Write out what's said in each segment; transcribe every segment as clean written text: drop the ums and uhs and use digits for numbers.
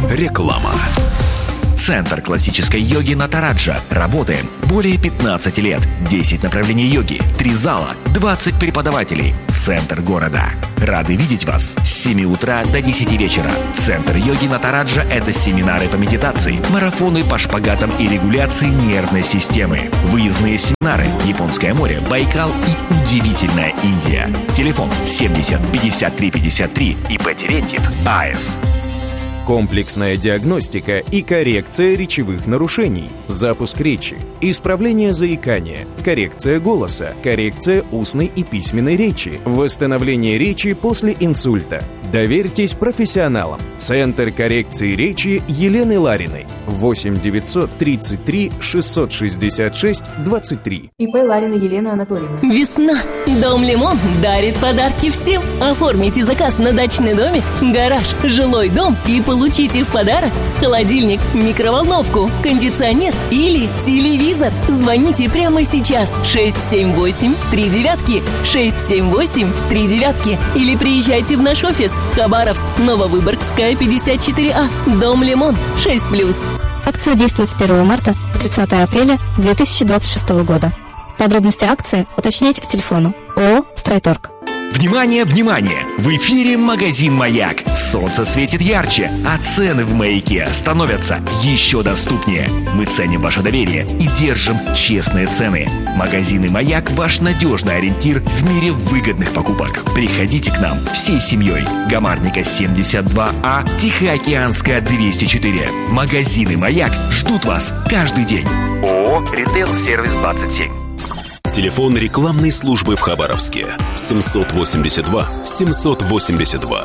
Реклама. Центр классической йоги Натараджа. Работаем более 15 лет. 10 направлений йоги, 3 зала, 20 преподавателей. Центр города. Рады видеть вас с 7 утра до 10 вечера. Центр йоги Натараджа – это семинары по медитации, марафоны по шпагатам и регуляции нервной системы, выездные семинары, Японское море, Байкал и удивительная Индия. Телефон 70 53 53 ИП Терентьев АС. Комплексная диагностика и коррекция речевых нарушений, запуск речи, исправление заикания, коррекция голоса, коррекция устной и письменной речи, восстановление речи после инсульта. Доверьтесь профессионалам. Центр коррекции речи Елены Лариной. 8 933 666 23. ИП Ларина Елена Анатольевна. Весна. Дом Лимон дарит подарки всем. Оформите заказ на дачный домик, гараж, жилой дом и получите в подарок холодильник, микроволновку, кондиционер или телевизор. Звоните прямо сейчас. 678-39. 678-39. Или приезжайте в наш офис. Хабаровск, Нововыборгская, 54А. Дом Лимон, 6+. Акция действует с 1 марта по 30 апреля 2026 года. Подробности акции уточняйте по телефону ООО «Стройторг». Внимание, внимание! В эфире магазин «Маяк». Солнце светит ярче, а цены в «Маяке» становятся еще доступнее. Мы ценим ваше доверие и держим честные цены. Магазины «Маяк» – ваш надежный ориентир в мире выгодных покупок. Приходите к нам всей семьей. Гамарника 72А, Тихоокеанская 204. Магазины «Маяк» ждут вас каждый день. ООО «Ритейл Сервис 27». Телефон рекламной службы в Хабаровске 782 782.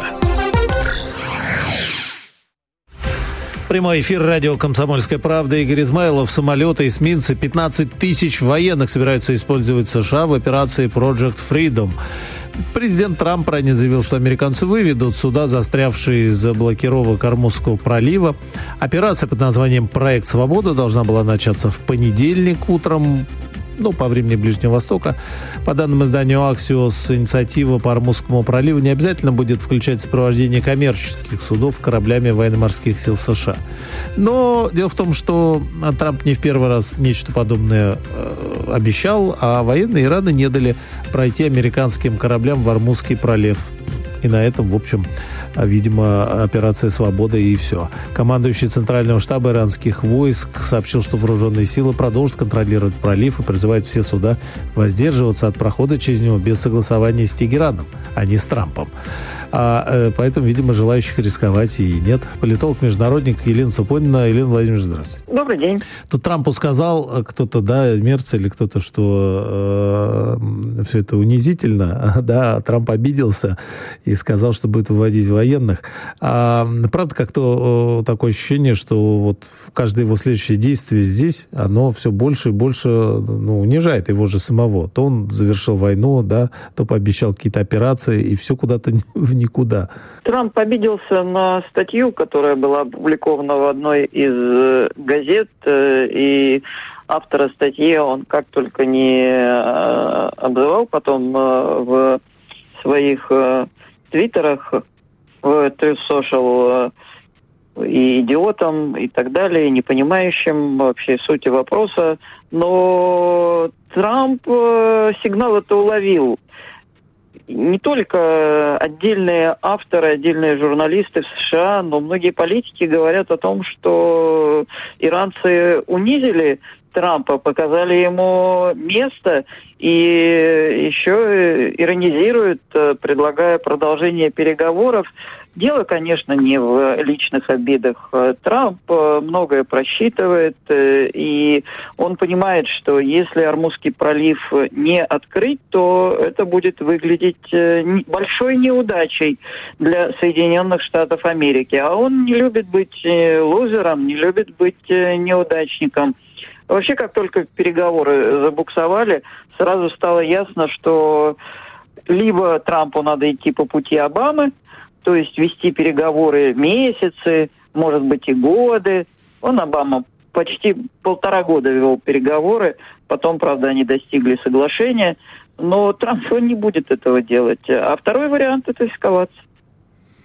Прямой эфир радио «Комсомольская правда». Игорь Измайлов. Самолеты, эсминцы, 15 тысяч военных собираются использовать США в операции Project Freedom. Президент Трамп ранее заявил, что американцы выведут суда, застрявшие из-за блокировок Ормузского пролива. Операция под названием «Проект Свобода» должна была начаться в понедельник утром, по времени Ближнего Востока. По данным изданию Axios, инициатива по Ормузскому проливу не обязательно будет включать сопровождение коммерческих судов кораблями военно-морских сил США. Но дело в том, что Трамп не в первый раз нечто подобное обещал, а военные Ирана не дали пройти американским кораблям в Ормузский пролив. И на этом, в общем, видимо, операция «Свобода» и все. Командующий Центрального штаба иранских войск сообщил, что вооруженные силы продолжат контролировать пролив и призывает все суда воздерживаться от прохода через него без согласования с Тегераном, а не с Трампом. Поэтому, видимо, желающих рисковать и нет. Политолог-международник Елена Супонина. Елена Владимировна, здравствуйте. Добрый день. Тут Трампу сказал кто-то, Мерц или кто-то, что все это унизительно, Трамп обиделся и сказал, что будет выводить военных. Правда, как-то такое ощущение, что вот каждое его следующее действие здесь, оно все больше и больше унижает его же самого. То он завершил войну, то пообещал какие-то операции, и все куда-то в никуда. Трамп обиделся на статью, которая была опубликована в одной из газет, и автора статьи он как только не обзывал потом в своих твиттерах, в Truth Social, и идиотом, и так далее, и не понимающим вообще сути вопроса. Но Трамп сигнал это уловил. Не только отдельные авторы, отдельные журналисты в США, но многие политики говорят о том, что иранцы унизили Трампа, показали ему место и еще иронизируют, предлагая продолжение переговоров. Дело, конечно, не в личных обидах. Трамп многое просчитывает, и он понимает, что если Ормузский пролив не открыть, то это будет выглядеть большой неудачей для Соединенных Штатов Америки. А он не любит быть лузером, не любит быть неудачником. Вообще, как только переговоры забуксовали, сразу стало ясно, что либо Трампу надо идти по пути Обамы, то есть вести переговоры месяцы, может быть и годы. Обама почти 1,5 года вел переговоры, потом, правда, они достигли соглашения, но Трамп не будет этого делать. А второй вариант – это эскалация.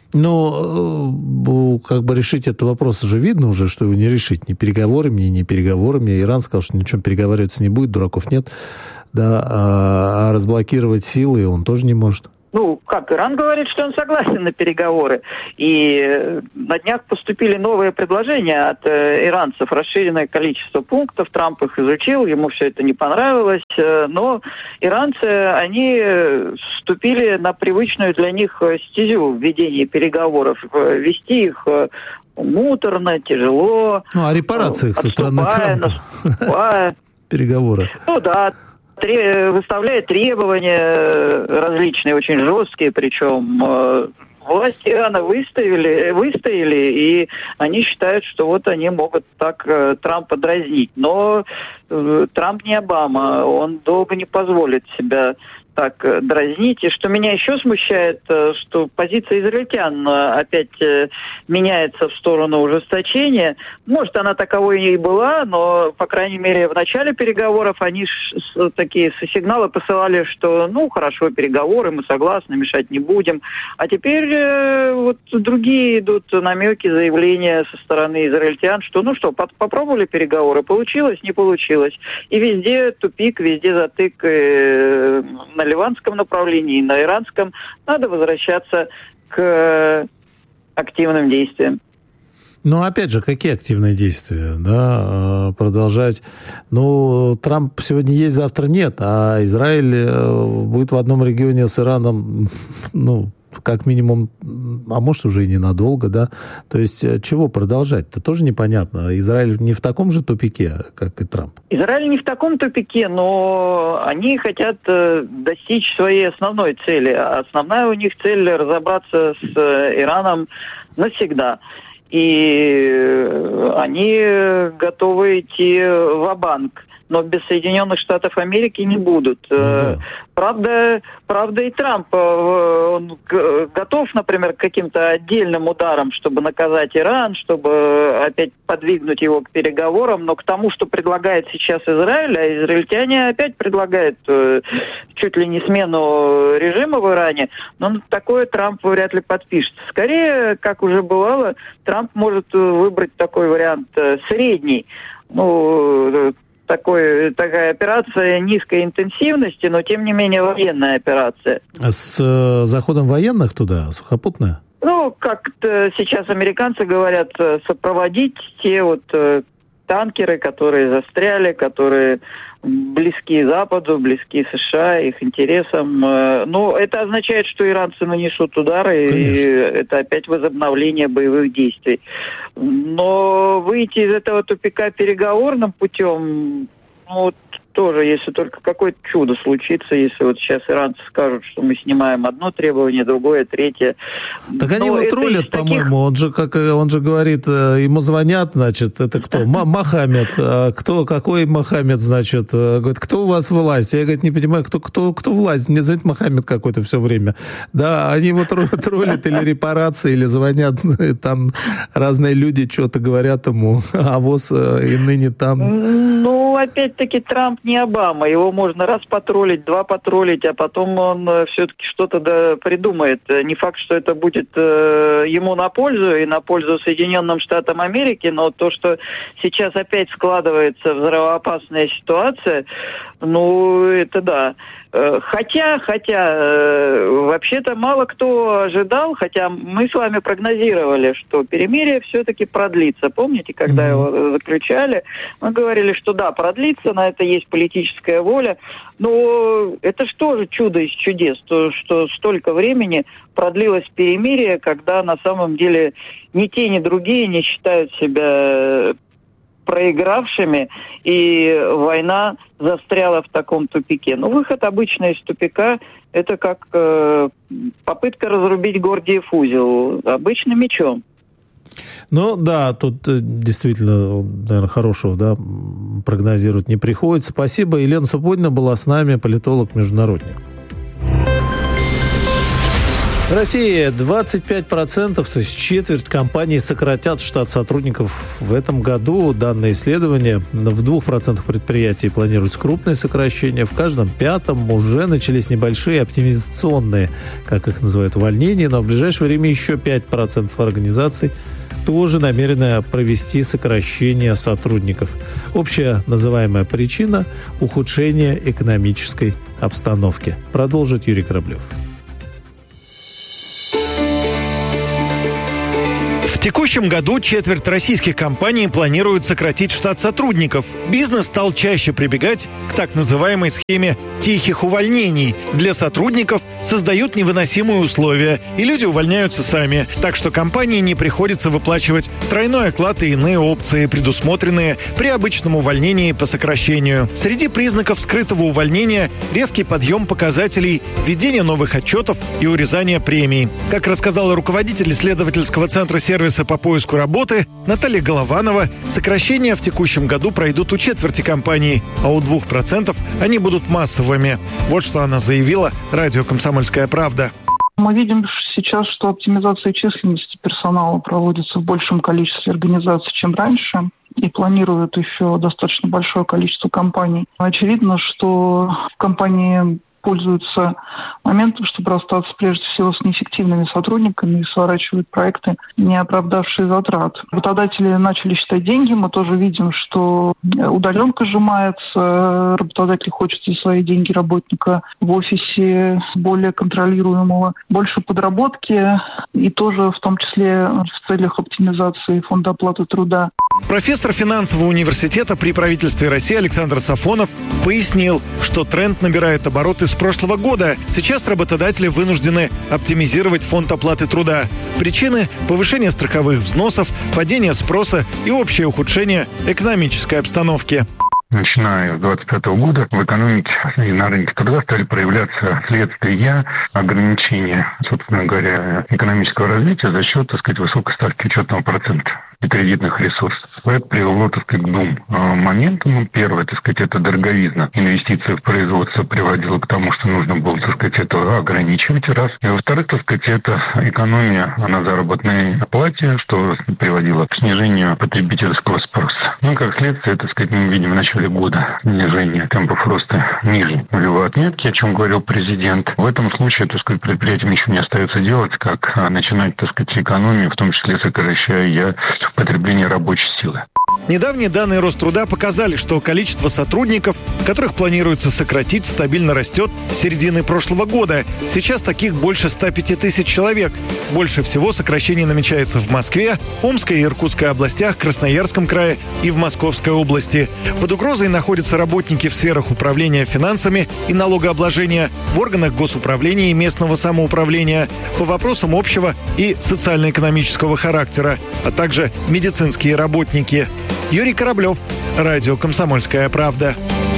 Ну, как бы решить этот вопрос уже видно уже, что его не решить ни переговорами, ни не переговорами. Иран сказал, что ничем переговариваться не будет, дураков нет. Да, а разблокировать силы он тоже не может. Ну, как, Иран говорит, что он согласен на переговоры. И на днях поступили новые предложения от иранцев. Расширенное количество пунктов. Трамп их изучил, ему все это не понравилось. Но иранцы, они вступили на привычную для них стезю в ведении переговоров. Вести их муторно, тяжело. Ну, о репарациях со стороны Трампа. Переговоры. Ну, да. Выставляет требования различные, очень жесткие, причем власти Ирана выстояли, и они считают, что вот они могут так Трампа дразнить. Но Трамп не Обама, он долго не позволит себя так дразнить. И что меня еще смущает, что позиция израильтян опять меняется в сторону ужесточения. Может, она таковой и была, но, по крайней мере, в начале переговоров они такие сигналы посылали, что, ну, хорошо, переговоры, мы согласны, мешать не будем. А теперь вот другие идут намеки, заявления со стороны израильтян, что, ну что, попробовали переговоры, получилось, не получилось. И везде тупик, везде затык на ливанском направлении, на иранском. Надо возвращаться к активным действиям. Ну, опять же, какие активные действия, да, продолжать? Ну, Трамп сегодня есть, завтра нет, а Израиль будет в одном регионе с Ираном, ну, как минимум, а может, уже и ненадолго, да. То есть, чего продолжать-то, тоже непонятно. Израиль не в таком же тупике, как и Трамп. Израиль не в таком тупике, но они хотят достичь своей основной цели. Основная у них цель — разобраться с Ираном навсегда. И они готовы идти ва-банк, но без Соединенных Штатов Америки не будут. Правда, и Трамп, он готов, например, к каким-то отдельным ударам, чтобы наказать Иран, чтобы опять подвигнуть его к переговорам, но к тому, что предлагает сейчас Израиль, а израильтяне опять предлагают чуть ли не смену режима в Иране, но на такое Трамп вряд ли подпишется. Скорее, как уже бывало, Трамп может выбрать такой вариант средний. Ну, такая операция низкой интенсивности, но тем не менее военная операция. С заходом военных туда, сухопутная? Ну, как-то сейчас американцы говорят, сопроводить те вот танкеры, которые застряли, которые близки Западу, близки США, их интересам. Но это означает, что иранцы нанесут удары, конечно, и это опять возобновление боевых действий. Но выйти из этого тупика переговорным путем, ну, тоже, если только какое-то чудо случится, если вот сейчас иранцы скажут, что мы снимаем одно требование, другое, третье. Так они его троллят, по-моему. Он же говорит, ему звонят, значит, это кто? Мохаммед. Какой Мохаммед, значит? Говорит, кто у вас власть? Я, говорит, не понимаю, кто власть? Мне звонит Мохаммед какой-то все время. Да, они его троллят или репарации, или звонят, там разные люди что-то говорят ему, а ВОЗ и ныне там. Ну, опять-таки, Трамп не Обама. Его можно раз потроллить, два потроллить, а потом он все-таки что-то придумает. Не факт, что это будет ему на пользу и на пользу Соединенным Штатам Америки, но то, что сейчас опять складывается взрывоопасная ситуация, ну, это да. Хотя, вообще-то мало кто ожидал, хотя мы с вами прогнозировали, что перемирие все-таки продлится. Помните, когда его заключали, мы говорили, что да, продлится, на это есть политическая воля. Но это же тоже чудо из чудес, что столько времени продлилось перемирие, когда на самом деле ни те, ни другие не считают себя проигравшими, и война застряла в таком тупике. Но выход обычно из тупика — это как попытка разрубить Гордиев узел обычным мечом. Ну, да, тут действительно, наверное, хорошего, да, прогнозировать не приходится. Спасибо. Елена Супонина была с нами, политолог-международник. В России 25%, то есть четверть компаний сократят штат сотрудников в этом году. Данное исследование. В 2% предприятий планируются крупные сокращения. В каждом пятом уже начались небольшие оптимизационные, как их называют, увольнения. Но в ближайшее время еще 5% организаций тоже намерены провести сокращение сотрудников. Общая называемая причина – ухудшение экономической обстановки. Продолжит Юрий Кораблев. В текущем году четверть российских компаний планирует сократить штат сотрудников. Бизнес стал чаще прибегать к так называемой схеме тихих увольнений. Для сотрудников создают невыносимые условия, и люди увольняются сами. Так что компании не приходится выплачивать тройной оклад и иные опции, предусмотренные при обычном увольнении по сокращению. Среди признаков скрытого увольнения – резкий подъем показателей, введение новых отчетов и урезание премий. Как рассказала руководитель исследовательского центра сервиса по поиску работы Наталья Голованова, сокращения в текущем году пройдут у четверти компаний, а у 2% они будут массовыми. Вот что она заявила радио «Комсомольская правда». Мы видим сейчас, что оптимизация численности персонала проводится в большем количестве организаций, чем раньше, и планируют еще достаточно большое количество компаний. Очевидно, что компании пользуются моментом, чтобы расстаться прежде всего с неэффективными сотрудниками и сворачивают проекты, не оправдавшие затрат. Работодатели начали считать деньги. Мы тоже видим, что удаленка сжимается. Работодатель хочет за свои деньги работника в офисе более контролируемого, больше подработки и тоже в том числе в целях оптимизации фонда оплаты труда. Профессор финансового университета при правительстве России Александр Сафонов пояснил, что тренд набирает обороты с прошлого года. Сейчас работодатели вынуждены оптимизировать фонд оплаты труда. Причины – повышение страховых взносов, падение спроса и общее ухудшение экономической обстановки. Начиная с 2025 года в экономике и на рынке труда стали проявляться следствия ограничения, собственно говоря, экономического развития за счет, высокой ставки учетного процента и кредитных ресурсов. Это привело, к двум моментам. Первое, это дороговизна. Инвестиции в производство приводило к тому, что нужно было, это ограничивать, раз. И во-вторых, это экономия на заработной плате, что приводило к снижению потребительского спроса. Как следствие, мы видим в начале года снижение темпов роста ниже нулевой отметки, о чем говорил президент. В этом случае, предприятиям ничего не остается делать, как начинать, экономию, в том числе сокращая потребление рабочей силы. Недавние данные Роструда показали, что количество сотрудников, которых планируется сократить, стабильно растет с середины прошлого года. Сейчас таких больше 105 тысяч человек. Больше всего сокращений намечается в Москве, Омской и Иркутской областях, Красноярском крае и в Московской области. Под угрозой находятся работники в сферах управления финансами и налогообложения, в органах госуправления и местного самоуправления, по вопросам общего и социально-экономического характера, а также медицинские работники. Юрий Кораблев, радио «Комсомольская правда».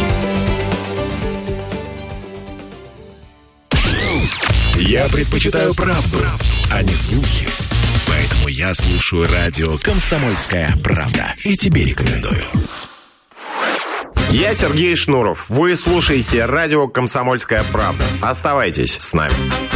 Я предпочитаю правду, а не слухи. Поэтому я слушаю радио «Комсомольская правда». И тебе рекомендую. Я Сергей Шнуров. Вы слушаете радио «Комсомольская правда». Оставайтесь с нами.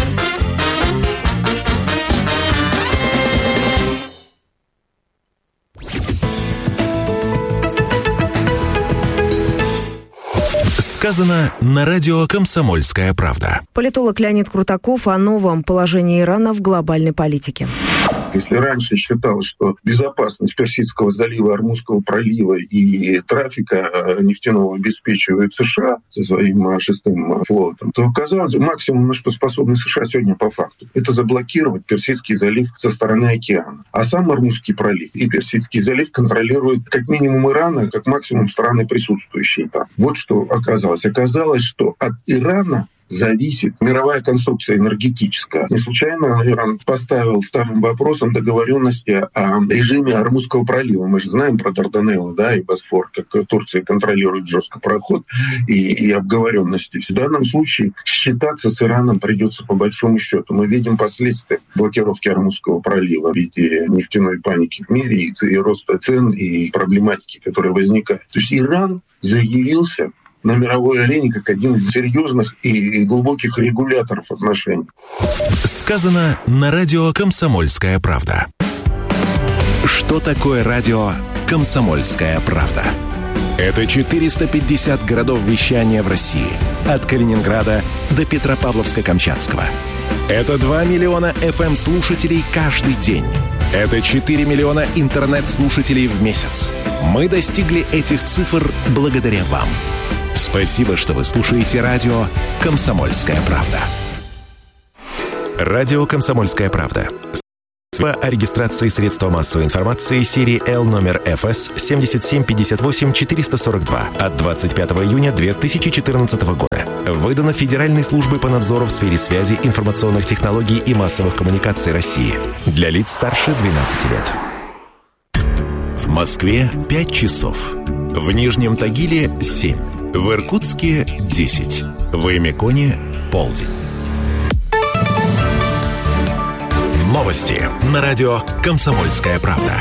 Сказано на радио «Комсомольская правда». Политолог Леонид Крутаков о новом положении Ирана в глобальной политике. Если раньше считалось, что безопасность Персидского залива, Ормузского пролива и трафика нефтяного обеспечивают США со своим 6-м флотом, то казалось, максимум, на что способны США сегодня по факту, это заблокировать Персидский залив со стороны океана. А сам Ормузский пролив и Персидский залив контролируют как минимум Иран, а как максимум страны, присутствующие там. Вот что оказалось. Оказалось, что от Ирана зависит мировая конструкция энергетическая. Не случайно Иран поставил вторым вопросом договоренности о режиме Ормузского пролива. Мы же знаем про Дарданеллы, и Босфор, как Турция контролирует жестко проход и обговоренности. В данном случае считаться с Ираном придется по большому счету. Мы видим последствия блокировки Ормузского пролива в виде нефтяной паники в мире и роста цен, и проблематики, которые возникают. То есть Иран заявился на мировой арене как один из серьезных и глубоких регуляторов отношений. Сказано на радио «Комсомольская правда». Что такое радио «Комсомольская правда»? Это 450 городов вещания в России. От Калининграда до Петропавловска-Камчатского. Это 2 миллиона FM-слушателей каждый день. Это 4 миллиона интернет-слушателей в месяц. Мы достигли этих цифр благодаря вам. Спасибо, что вы слушаете радио «Комсомольская правда». Радио «Комсомольская правда». О регистрации средства массовой информации серии L номер ФС 7758-442 от 25 июня 2014 года. Выдано Федеральной службой по надзору в сфере связи, информационных технологий и массовых коммуникаций России. Для лиц старше 12 лет. В Москве 5 часов. В Нижнем Тагиле 7. В Иркутске 10. В Эмиконе полдень. Новости на радио «Комсомольская правда».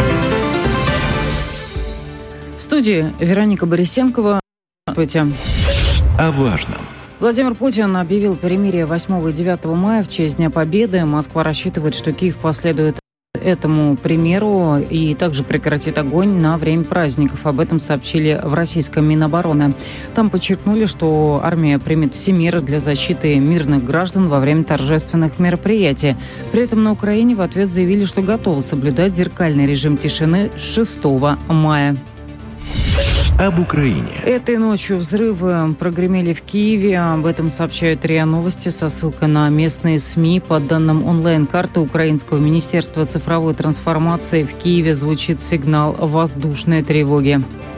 В студии Вероника Борисенкова. Здравствуйте. О важном. Владимир Путин объявил перемирие 8 и 9 мая в честь Дня Победы. Москва рассчитывает, что Киев последует этому примеру и также прекратит огонь на время праздников. Об этом сообщили в российском Минобороны. Там подчеркнули, что армия примет все меры для защиты мирных граждан во время торжественных мероприятий. При этом на Украине в ответ заявили, что готовы соблюдать зеркальный режим тишины с 6 мая. Об Украине. Этой ночью взрывы прогремели в Киеве. Об этом сообщают РИА Новости со ссылкой на местные СМИ. По данным онлайн-карты Украинского министерства цифровой трансформации, в Киеве звучит сигнал воздушной тревоги.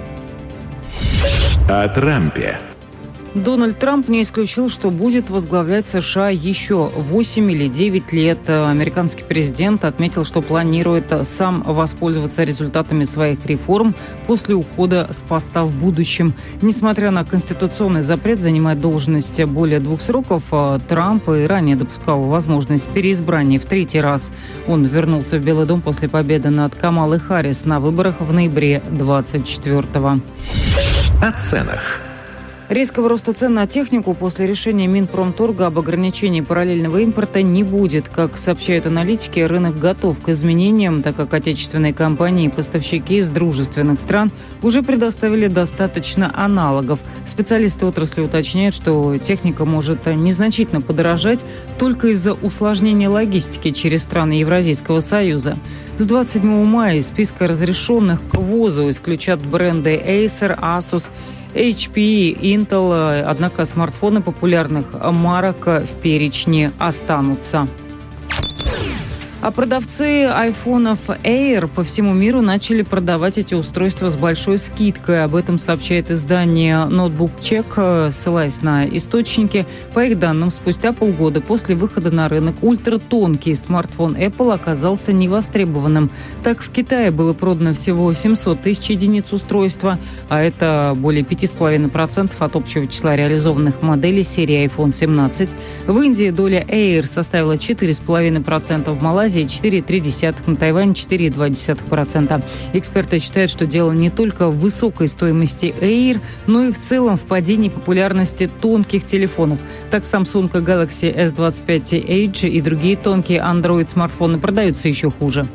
О Трампе. Дональд Трамп не исключил, что будет возглавлять США еще 8 или 9 лет. Американский президент отметил, что планирует сам воспользоваться результатами своих реформ после ухода с поста в будущем. Несмотря на конституционный запрет занимать должность более 2 сроков, Трамп и ранее допускал возможность переизбрания в 3-й раз. Он вернулся в Белый дом после победы над Камалой Харрис на выборах в ноябре 24-го. О ценах. Резкого роста цен на технику после решения Минпромторга об ограничении параллельного импорта не будет. Как сообщают аналитики, рынок готов к изменениям, так как отечественные компании и поставщики из дружественных стран уже предоставили достаточно аналогов. Специалисты отрасли уточняют, что техника может незначительно подорожать только из-за усложнения логистики через страны Евразийского союза. С 27 мая из списка разрешенных к ввозу исключат бренды Acer, Asus, HP и Intel, однако смартфоны популярных марок в перечне останутся. А продавцы айфонов Air по всему миру начали продавать эти устройства с большой скидкой. Об этом сообщает издание Notebook Check, ссылаясь на источники. По их данным, спустя полгода после выхода на рынок ультратонкий смартфон Apple оказался невостребованным. Так, в Китае было продано всего 700 тысяч единиц устройства, а это более 5,5% от общего числа реализованных моделей серии iPhone 17. В Индии доля Air составила 4,5%, в Малайзии 4,3%, на Тайване 4,2%. Эксперты считают, что дело не только в высокой стоимости Air, но и в целом в падении популярности тонких телефонов. Так, Samsung Galaxy S25 Edge и другие тонкие Android-смартфоны продаются еще хуже.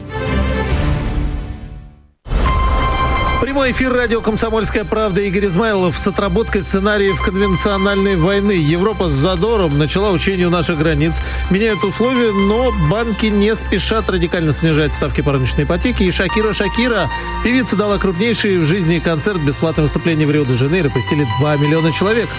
Прямой эфир радио «Комсомольская правда». Игорь Измайлов с отработкой сценариев конвенциональной войны. Европа с задором начала учение у наших границ. Меняют условия, но банки не спешат радикально снижать ставки по рыночной ипотеке. И Шакира, певица, дала крупнейший в жизни концерт. Бесплатное выступление в Рио-де-Жанейро посетили 2 миллиона человек.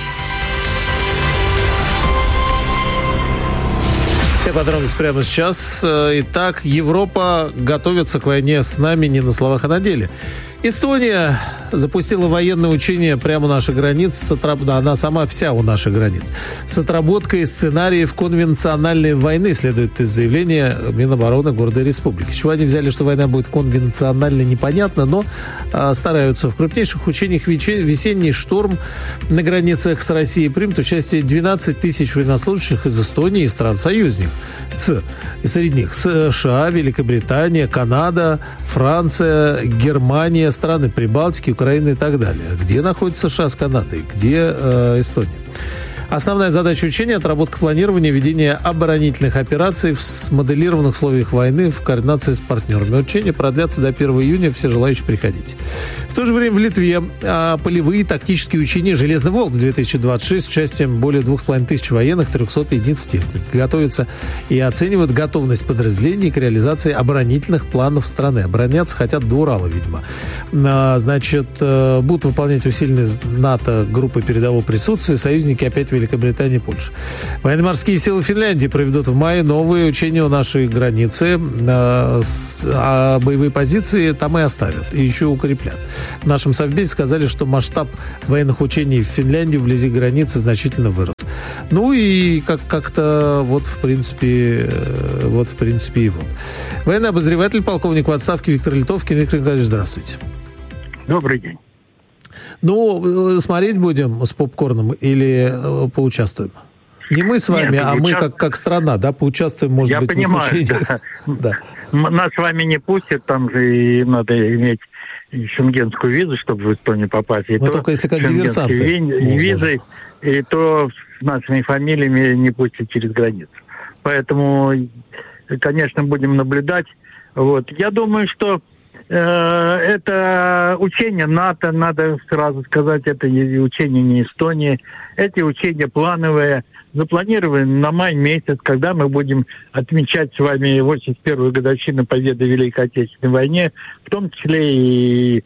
Все подробности прямо сейчас. Итак, Европа готовится к войне с нами не на словах, а на деле. Эстония запустила военное учение прямо у наших границ. Она сама вся у наших границ. С отработкой сценариев конвенциональной войны, следует из заявления Минобороны города и республики. С чего они взяли, что война будет конвенциональной, непонятно, но стараются. В крупнейших учениях «Весенний шторм» на границах с Россией примут участие 12 тысяч военнослужащих из Эстонии и стран-союзников. И среди них США, Великобритания, Канада, Франция, Германия, страны Прибалтики, Украина и так далее. Где находится США с Канадой? Где Эстония? Основная задача учения – отработка планирования, ведения оборонительных операций в смоделированных условиях войны в координации с партнерами. Учения продлятся до 1 июня. Все желающие приходите. В то же время в Литве полевые тактические учения «Железный Волк-2026» с участием более 2500 военных, 300 единиц техник. Готовятся и оценивают готовность подразделений к реализации оборонительных планов страны. Обороняться хотят до Урала, видимо. Значит, будут выполнять усиленные НАТО группы передового присутствия, союзники опять Великобритании и Польши. Военно-морские силы Финляндии проведут в мае новые учения у нашей границы, а боевые позиции там и оставят, и еще укрепят. В нашем совбезе сказали, что масштаб военных учений в Финляндии вблизи границы значительно вырос. Ну и как-то вот в принципе и вот. Военный обозреватель, полковник в отставке Виктор Литовкин. Виктор Николаевич, здравствуйте. Добрый день. Ну, смотреть будем с попкорном или поучаствуем? Не мы с вами, а мы как страна, да, поучаствуем, может быть, в учениях. Да. Нас с вами не пустят, там же и надо иметь шенгенскую визу, чтобы в Эстонию попасть. И мы только если как диверсанты. Визы, и то с нашими фамилиями не пустят через границу. Поэтому, конечно, будем наблюдать. Вот. Я думаю, что это учение НАТО, надо сразу сказать, это учение не Эстонии. Эти учения плановые, запланированы на май месяц, когда мы будем отмечать с вами 81-ю годовщину победы в Великой Отечественной войне, в том числе и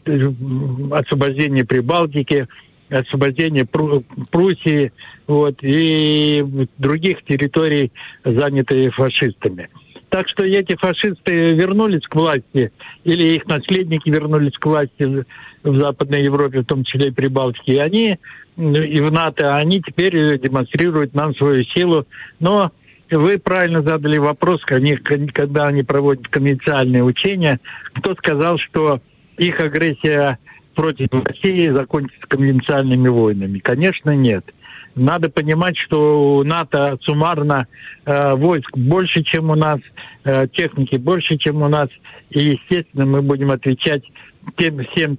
освобождение Прибалтики, освобождение Пруссии, вот, и других территорий, занятых фашистами. Так что эти фашисты вернулись к власти, или их наследники вернулись к власти в Западной Европе, в том числе и Прибалтике, и они, и в НАТО, они теперь демонстрируют нам свою силу. Но вы правильно задали вопрос, когда они проводят конвенциальные учения, кто сказал, что их агрессия против России закончится конвенциальными войнами? Конечно, нет. Надо понимать, что у НАТО суммарно войск больше, чем у нас, техники больше, чем у нас. И, естественно, мы будем отвечать всеми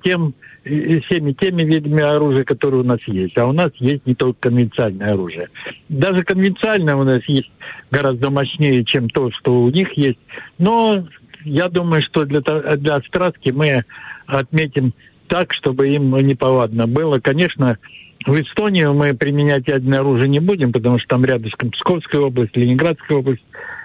теми видами оружия, которые у нас есть. А у нас есть не только конвенциальное оружие. Даже конвенциальное у нас есть гораздо мощнее, чем то, что у них есть. Но я думаю, что для страстки мы отметим так, чтобы им неповадно было. Конечно, в Эстонию мы применять ядерное оружие не будем, потому что там рядышком Псковская область, Ленинградская область,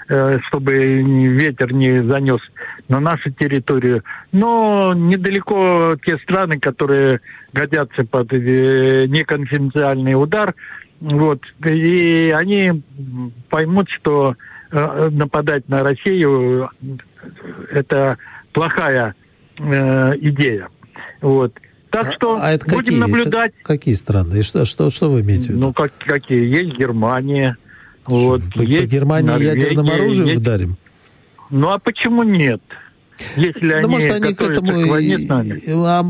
чтобы ветер не занес на нашу территорию. Но недалеко те страны, которые годятся под неконвенциальный удар, вот, и они поймут, что нападать на Россию – это плохая идея. Вот. Так что будем наблюдать. Какие страны? И что вы имеете в виду? Ну, какие? Есть Германия. Вот, по Германии ядерным оружием ударим? Ну, а почему нет? Если они готовятся к войне с нами.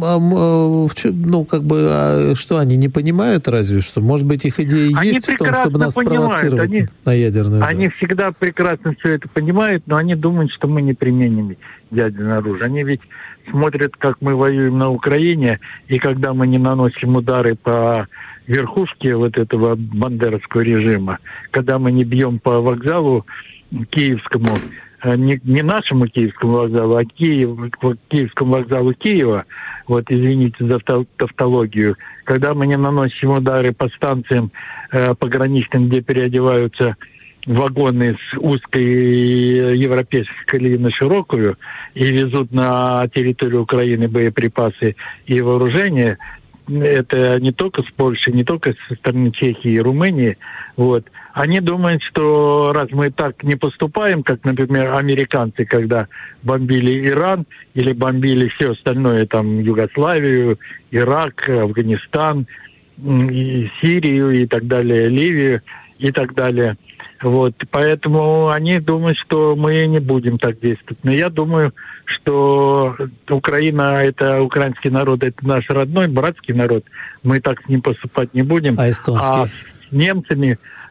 Что, они не понимают разве что? Может быть, их идея есть в том, чтобы нас спровоцировать на ядерную удар? Они всегда прекрасно все это понимают, но они думают, что мы не применим ядерное оружие. Они ведь смотрят, как мы воюем на Украине, и когда мы не наносим удары по верхушке вот этого бандеровского режима, когда мы не бьем по вокзалу киевскому, не нашему киевскому вокзалу, а киевскому вокзалу Киева, вот извините за тавтологию, когда мы не наносим удары по станциям пограничным, где переодеваются вагоны с узкой европейской колеи на широкую и везут на территорию Украины боеприпасы и вооружение. Это не только с Польши, не только со стороны Чехии и Румынии. Вот. Они думают, что раз мы так не поступаем, как, например, американцы, когда бомбили Иран или бомбили все остальное, там, Югославию, Ирак, Афганистан, и Сирию и так далее, Ливию и так далее. Вот, поэтому они думают, что мы не будем так действовать. Но я думаю, что Украина, это украинский народ, это наш родной, братский народ. Мы так с ним поступать не будем. А эстонский? А с немцами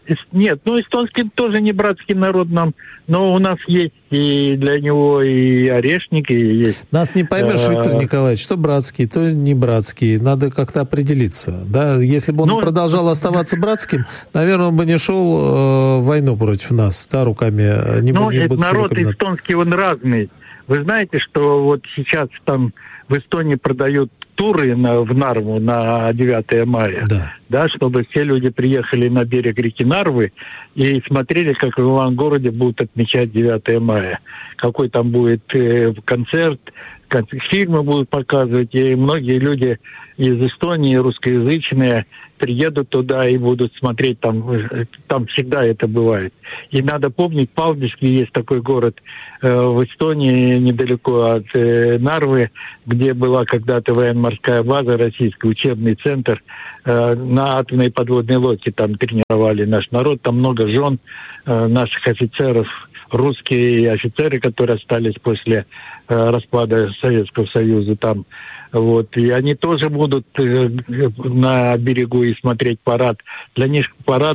Нет, эстонский тоже не братский народ нам, но у нас есть и для него и орешник, и есть... Нас не поймешь, Виктор Николаевич, что братский, то не братский. Надо как-то определиться. Да? Если бы он продолжал оставаться братским, наверное, он бы не шел в войну против нас, да, руками. Народ эстонский, он разный. Вы знаете, что вот сейчас там в Эстонии продают туры в Нарву на 9 мая, да, чтобы все люди приехали на берег реки Нарвы и смотрели, как в Ивангороде будут отмечать 9 мая. Какой там будет концерт, фильмы будут показывать, и многие люди из Эстонии, русскоязычные, приедут туда и будут смотреть, там всегда это бывает. И надо помнить, Палдиски есть такой город в Эстонии, недалеко от Нарвы, где была когда-то военно-морская база российская, учебный центр, на атомной подводной лодке там тренировали наш народ, там много жен наших офицеров, русские офицеры, которые остались после распада Советского Союза там. Вот. И они тоже будут на берегу и смотреть парад. Для них парад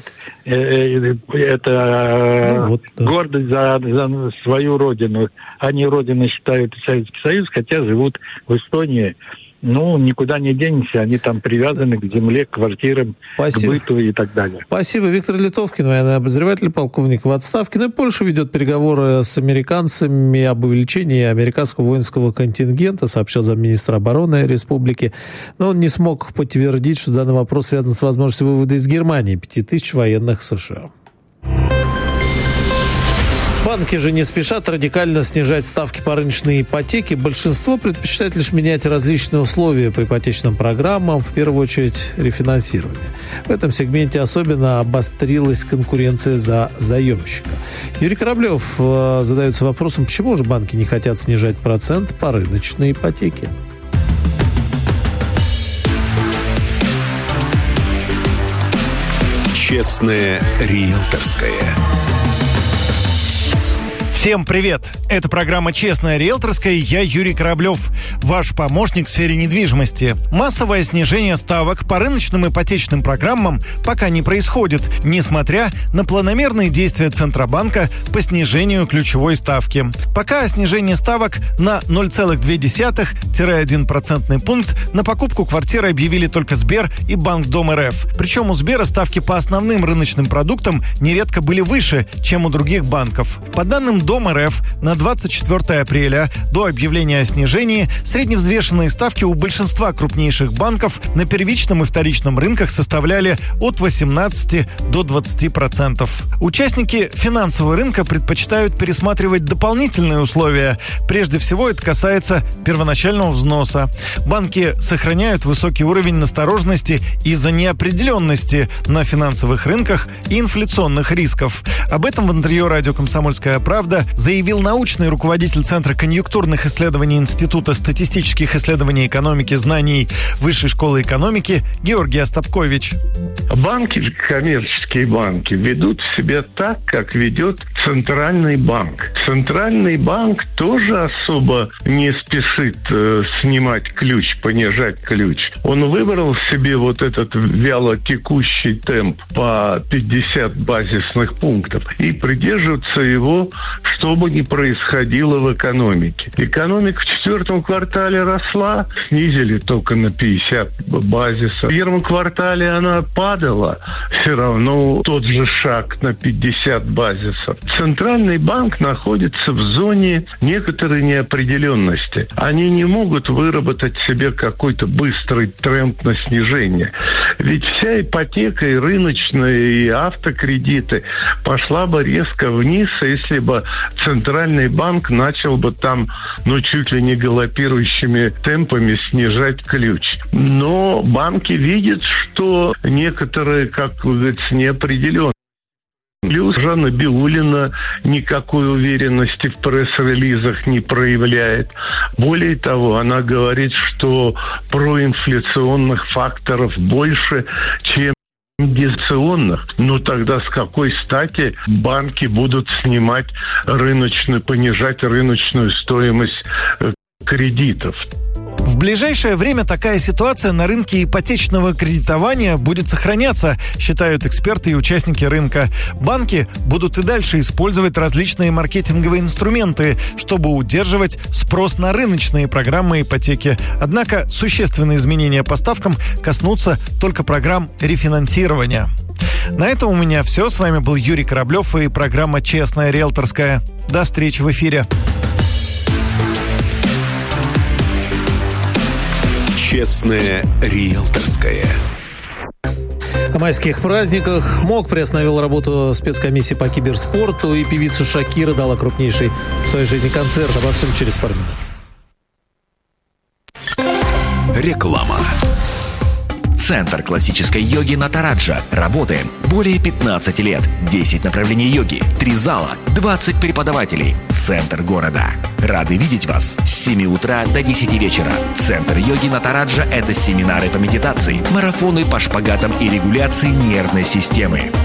это гордость за свою родину. Они родиной считают Советский Союз, хотя живут в Эстонии. Никуда не денешься, они там привязаны к земле, к квартирам, к быту и так далее. Спасибо. Виктор Литовкин, военный обозреватель, полковник в отставке. Польша ведет переговоры с американцами об увеличении американского воинского контингента, сообщил замминистра обороны республики. Но он не смог подтвердить, что данный вопрос связан с возможностью вывода из Германии 5000 военных США. Банки же не спешат радикально снижать ставки по рыночной ипотеке. Большинство предпочитает лишь менять различные условия по ипотечным программам, в первую очередь рефинансирование. В этом сегменте особенно обострилась конкуренция за заемщика. Юрий Кораблев задается вопросом, почему же банки не хотят снижать процент по рыночной ипотеке. Честное риэлторское. Всем привет! Это программа «Честная риэлторская», и я Юрий Кораблев, ваш помощник в сфере недвижимости. Массовое снижение ставок по рыночным ипотечным программам пока не происходит, несмотря на планомерные действия Центробанка по снижению ключевой ставки. Пока снижение ставок на 0,2-1% пункт на покупку квартиры объявили только Сбер и Банк Дом РФ. Причем у Сбера ставки по основным рыночным продуктам нередко были выше, чем у других банков. По данным Дом РФ, на 24 апреля до объявления о снижении средневзвешенные ставки у большинства крупнейших банков на первичном и вторичном рынках составляли от 18 до 20%. Участники финансового рынка предпочитают пересматривать дополнительные условия. Прежде всего, это касается первоначального взноса. Банки сохраняют высокий уровень настороженности из-за неопределенности на финансовых рынках и инфляционных рисков. Об этом в интервью радио «Комсомольская правда» заявил научный руководитель Центра конъюнктурных исследований Института статистических исследований экономики знаний Высшей школы экономики Георгий Остапкович. Банки, коммерческие банки, ведут себя так, как ведет Центральный банк. Центральный банк тоже особо не спешит снимать ключ, понижать ключ. Он выбрал себе вот этот вяло текущий темп по 50 базисных пунктов и придерживается его, что бы ни происходило в экономике. Экономика в четвертом квартале росла, снизили только на 50 базисов. В первом квартале она падала, все равно тот же шаг на 50 базисов. Центральный банк находится в зоне некоторой неопределенности. Они не могут выработать себе какой-то быстрый тренд на снижение. Ведь вся ипотека и рыночная, и автокредиты пошла бы резко вниз, если бы Центральный банк начал бы там, чуть ли не галопирующими темпами снижать ключ. Но банки видят, что некоторые, как говорится, неопределенные. Плюс Жанна Биулина никакой уверенности в пресс-релизах не проявляет. Более того, она говорит, что проинфляционных факторов больше, чем инвестиционных. Тогда с какой стати банки будут понижать рыночную стоимость кредитов? В В ближайшее время такая ситуация на рынке ипотечного кредитования будет сохраняться, считают эксперты и участники рынка. Банки будут и дальше использовать различные маркетинговые инструменты, чтобы удерживать спрос на рыночные программы ипотеки. Однако существенные изменения по ставкам коснутся только программ рефинансирования. На этом у меня все. С вами был Юрий Кораблев и программа «Честная риэлторская». До встречи в эфире. Честная риэлторская. О майских праздниках МОК приостановил работу спецкомиссии по киберспорту, и певица Шакира дала крупнейший в своей жизни концерт. Обо всем через пару минут. Реклама. Центр классической йоги Натараджа. Работаем более 15 лет. 10 направлений йоги, 3 зала, 20 преподавателей. Центр города. Рады видеть вас с 7 утра до 10 вечера. Центр йоги Натараджа – это семинары по медитации, марафоны по шпагатам и регуляции нервной системы.